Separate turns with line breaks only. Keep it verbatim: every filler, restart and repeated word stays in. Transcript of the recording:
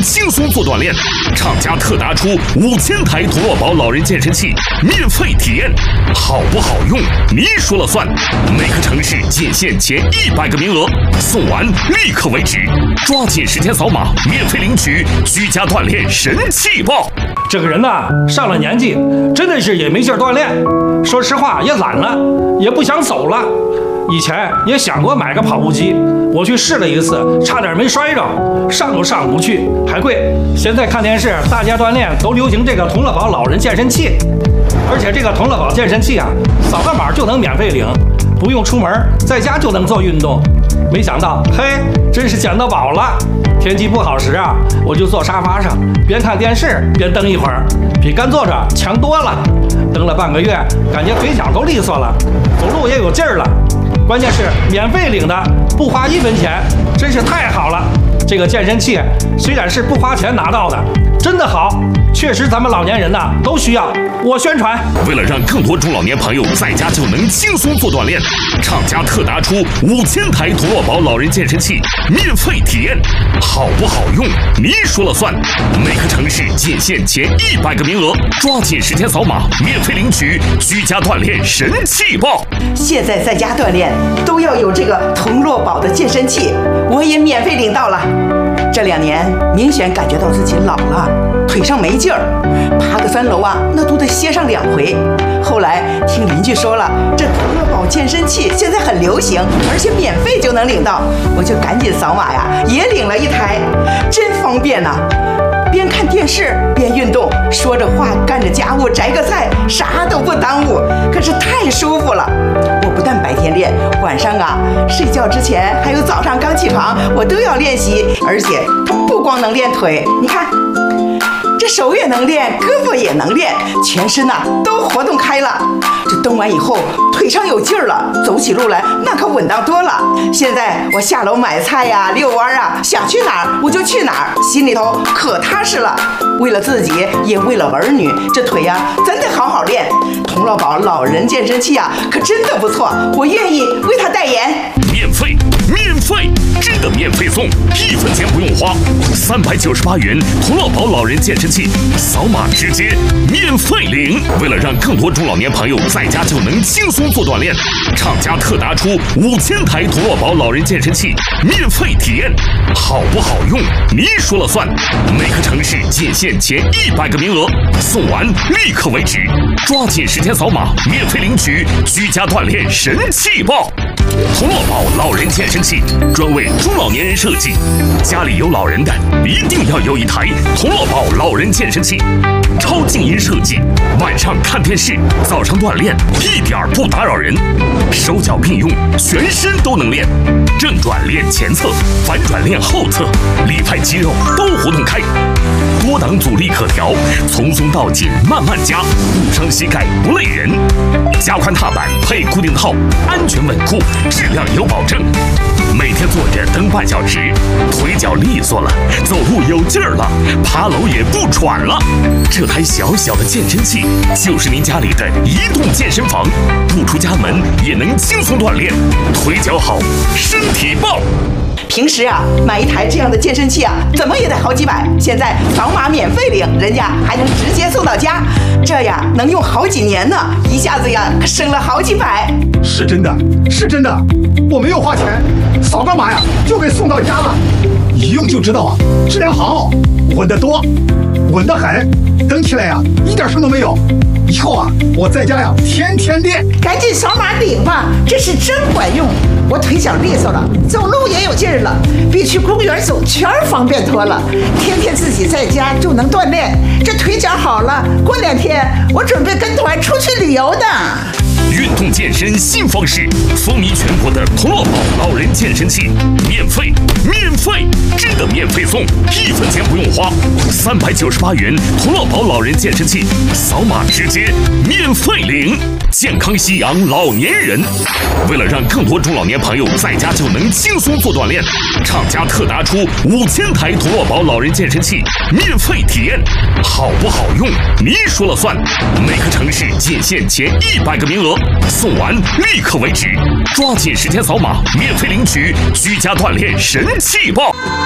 轻松做锻炼。厂家特拿出五千台童乐宝老人健身器，免费体验，好不好用你说了算。每个城市仅限前一百个名额，送完立刻为止，抓紧时间扫码，免费领取居家锻炼神器包。
这个人呐，上了年纪，真的是也没劲儿锻炼，说实话也懒了，也不想走了。以前也想过买个跑步机，我去试了一次，差点没摔着，上都上不去，还贵。现在看电视，大家锻炼都流行这个童乐宝老人健身器，而且这个童乐宝健身器啊，扫个码就能免费领，不用出门，在家就能做运动。没想到，嘿，真是捡到宝了！天气不好时啊，我就坐沙发上，边看电视边蹬一会儿，比干坐着强多了。蹬了半个月，感觉腿脚都利索了，走路也有劲儿了。关键是免费领的，不花一分钱，真是太好了。这个健身器虽然是不花钱拿到的，真的好，确实咱们老年人呐都需要。我宣传。
为了让更多中老年朋友在家就能轻松做锻炼，厂家特拿出五千台童乐宝老人健身器，免费体验，好不好用你说了算。每个城市仅限前一百个名额，抓紧时间扫码，免费领取居家锻炼神器包。
现在在家锻炼都要有这个童乐宝的健身器，我也免费领到了。这两年明显感觉到自己老了，腿上没劲儿，爬个三楼啊，那都得歇上两回。后来听邻居说了，这童乐宝健身器现在很流行，而且免费就能领到，我就赶紧扫码呀，也领了一台，真方便呐、啊！边看电视边运动，说着话干着家务，摘个菜，啥都不耽误，可是太舒服了。我不但白天练，晚上啊睡觉之前还有早上刚起床，我都要练习。而且它不光能练腿，你看这手也能练，胳膊也能练，全身呐、啊、都活动开了。这蹬完以后腿上有劲儿了，走起路来那可稳当多了。现在我下楼买菜呀、遛弯啊，想去哪儿我就去哪儿，心里头可踏实了。为了自己，也为了儿女，这腿呀真得好好练。童乐宝老人健身器啊，可真的不错，我愿意为他代言。
免费，免费，真的免费送，一分钱不用花，三百九十八元童乐宝老人健身器，扫码直接免费领。为了让更多中老年朋友在家就能轻松做锻炼，厂家特拿出五千台童乐宝老人健身器，免费体验，好不好用你说了算。每个城市仅限前一百个名额，送完立刻为止，抓紧时间扫码，免费领取居家锻炼神器包。童乐宝老人健身器专为中老年人设计，家里有老人的一定要有一台童乐宝老人健身器，超静音设计，晚上看电视，早上锻炼一点不打扰人，手脚并用，全身都能练，正转练前侧，反转练后侧，里派肌肉都活动开，多档阻力可调，从松到紧慢慢加，不伤膝盖不累人，加宽踏板配固定套，安全稳固，质量有保证。每天坐着蹬半小时，腿脚利索了，走路有劲儿了，爬楼也不喘了。这台小小的健身器就是您家里的移动健身房，不出家门也能轻松锻炼，腿脚好，身体棒。
平时啊，买一台这样的健身器啊，怎么也得好几百。现在扫码免费领，人家还能直接送到家，这呀能用好几年呢，一下子呀省了好几百。
是真的，是真的，我没有花钱，扫个码呀就给送到家了，一用就知道啊，质量好，稳得多，稳得很，蹬起来呀一点声都没有。以后啊，我在家呀天天练。
赶紧扫码领吧，这是真管用。我腿脚利索了，走路也有劲儿了，比去公园走圈儿方便多了。天天自己在家就能锻炼，这腿脚好了，过两天我准备跟团出去旅游的。
运动健身新方式，风靡全国的童乐宝老人健身器，免费，免费，真的免费送，一分钱不用花，三百九十八元童乐宝老人健身器，扫码直接免费领，健康夕阳老年人。为了让更多中老年朋友在家就能轻松做锻炼，厂家特拿出五千台童乐宝老人健身器，免费体验，好不好用你说了算。每个城市仅限前一百个名额，送完立刻为止，抓紧时间扫码，免费领取居家锻炼神器包。